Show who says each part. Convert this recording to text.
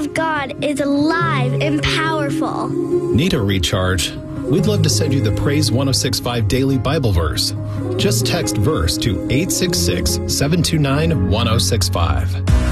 Speaker 1: of God is alive and powerful.
Speaker 2: Need a recharge? We'd love to send you the Praise 106.5 Daily Bible Verse. Just text verse to 866-729-1065.